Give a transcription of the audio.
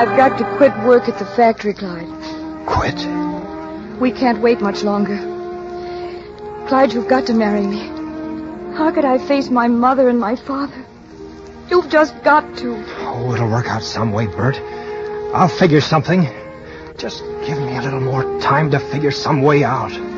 I've got to quit work at the factory, Clyde. Quit? We can't wait much longer. Clyde, you've got to marry me. How could I face my mother and my father? You've just got to. Oh, it'll work out some way, Bert. I'll figure something. Just give me a little more time to figure some way out.